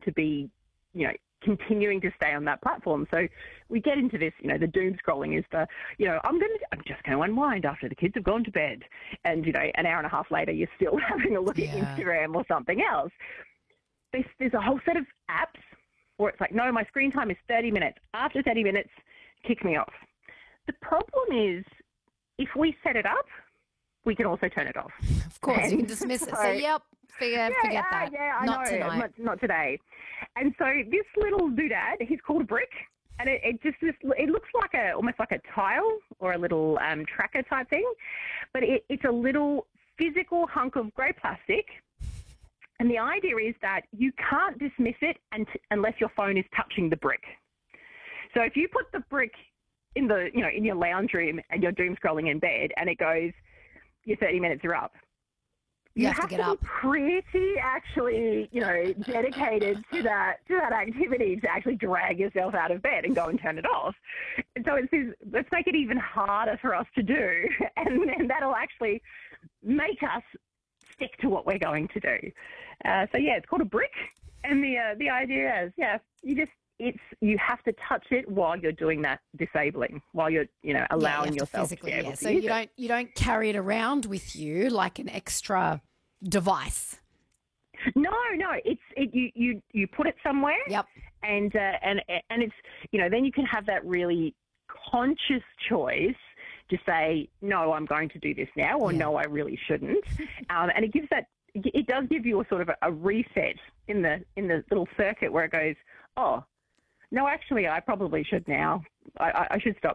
to be, continuing to stay on that platform. So we get into this, the doom scrolling is the, I'm just going to unwind after the kids have gone to bed. And, an hour and a half later, you're still having a look at Instagram or something else. There's a whole set of apps where it's like, no, my screen time is 30 minutes. After 30 minutes, kick me off. The problem is if we set it up, we can also turn it off. Of course, you can dismiss it. So, yep, forget that. Yeah, I not know. tonight. Not today. And so this little doodad, he's called a brick, and it looks like almost like a tile or a little tracker type thing, but it's a little physical hunk of grey plastic. And the idea is that you can't dismiss it unless your phone is touching the brick. So if you put the brick in in your lounge room and you're doom scrolling in bed, and it goes, your 30 minutes are up. You have to get up. Be pretty actually, dedicated to that activity to actually drag yourself out of bed and go and turn it off. And so let's make it even harder for us to do, and that'll actually make us stick to what we're going to do. It's called a brick, and the idea is, you have to touch it while you're doing that disabling, while you're, allowing yourself to be able to So use it. you don't carry it around with you like an extra device. No, you put it somewhere. Yep. And it's, then you can have that really conscious choice to say, no, I'm going to do this now, or no, I really shouldn't. And it does give you a sort of a reset in the little circuit where it goes, oh, no, actually, I probably should now. I should stop